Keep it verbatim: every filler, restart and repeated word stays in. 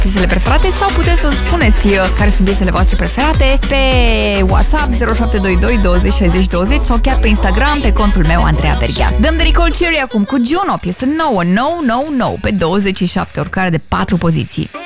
piesele preferate sau puteți să spuneți care sunt piesele voastre preferate pe WhatsApp zero șapte doi doi douăzeci șaizeci douăzeci sau chiar pe Instagram pe contul meu Andreea Berghia. Dăm de Nicole Cherry acum cu Juno, piesă nouă, nou, nou, nou, pe douăzeci și șapte, oricare de patru poziții.